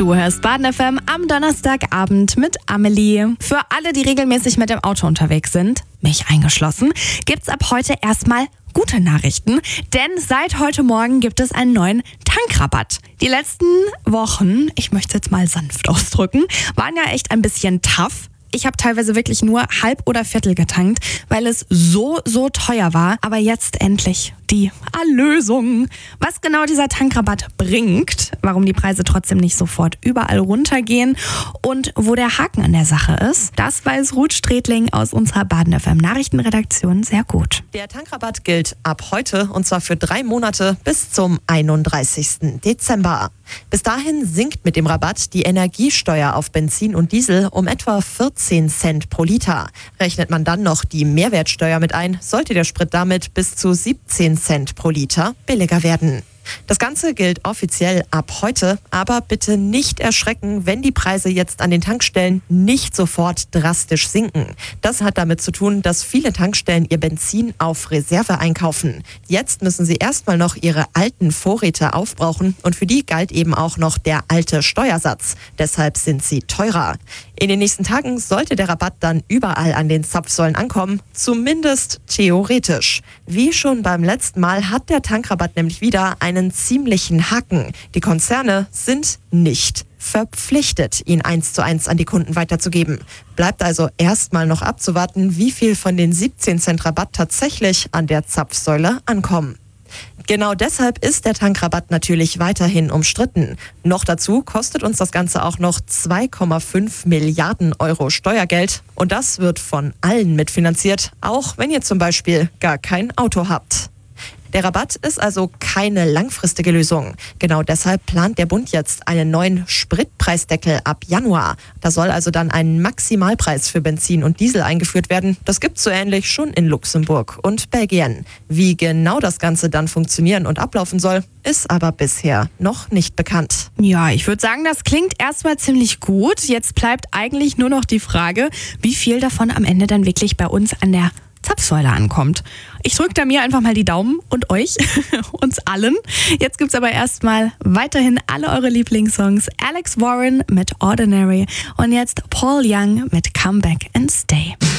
Du hörst Baden FM am Donnerstagabend mit Amelie. Für alle, die regelmäßig mit dem Auto unterwegs sind, mich eingeschlossen, gibt's ab heute erstmal gute Nachrichten, denn seit heute Morgen gibt es einen neuen Tankrabatt. Die letzten Wochen, ich möchte es jetzt mal sanft ausdrücken, waren ja echt ein bisschen tough. Ich habe teilweise wirklich nur halb oder Viertel getankt, weil es so teuer war. Aber jetzt endlich die Erlösung. Was genau dieser Tankrabatt bringt, warum die Preise trotzdem nicht sofort überall runtergehen und wo der Haken an der Sache ist, das weiß Ruth Strätling aus unserer Baden FM Nachrichtenredaktion sehr gut. Der Tankrabatt gilt ab heute und zwar für 3 Monate bis zum 31. Dezember. Bis dahin sinkt mit dem Rabatt die Energiesteuer auf Benzin und Diesel um etwa 14 Cent pro Liter. Rechnet man dann noch die Mehrwertsteuer mit ein, sollte der Sprit damit bis zu 17 Cent pro Liter billiger werden. Das Ganze gilt offiziell ab heute, aber bitte nicht erschrecken, wenn die Preise jetzt an den Tankstellen nicht sofort drastisch sinken. Das hat damit zu tun, dass viele Tankstellen ihr Benzin auf Reserve einkaufen. Jetzt müssen sie erstmal noch ihre alten Vorräte aufbrauchen und für die galt eben auch noch der alte Steuersatz. Deshalb sind sie teurer. In den nächsten Tagen sollte der Rabatt dann überall an den Zapfsäulen ankommen, zumindest theoretisch. Wie schon beim letzten Mal hat der Tankrabatt nämlich wieder einen ziemlichen Haken. Die Konzerne sind nicht verpflichtet, ihn 1:1 an die Kunden weiterzugeben. Bleibt also erstmal noch abzuwarten, wie viel von den 17 Cent Rabatt tatsächlich an der Zapfsäule ankommen. Genau deshalb ist der Tankrabatt natürlich weiterhin umstritten. Noch dazu kostet uns das Ganze auch noch 2,5 Milliarden Euro Steuergeld. Und das wird von allen mitfinanziert, auch wenn ihr zum Beispiel gar kein Auto habt. Der Rabatt ist also keine langfristige Lösung. Genau deshalb plant der Bund jetzt einen neuen Spritpreisdeckel ab Januar. Da soll also dann ein Maximalpreis für Benzin und Diesel eingeführt werden. Das gibt's so ähnlich schon in Luxemburg und Belgien. Wie genau das Ganze dann funktionieren und ablaufen soll, ist aber bisher noch nicht bekannt. Ja, ich würde sagen, das klingt erstmal ziemlich gut. Jetzt bleibt eigentlich nur noch die Frage, wie viel davon am Ende dann wirklich bei uns an der Zapfsäule ankommt. Ich drücke da mir einfach mal die Daumen und euch, uns allen. Jetzt gibt's aber erstmal weiterhin alle eure Lieblingssongs. Alex Warren mit Ordinary und jetzt Paul Young mit Come Back and Stay.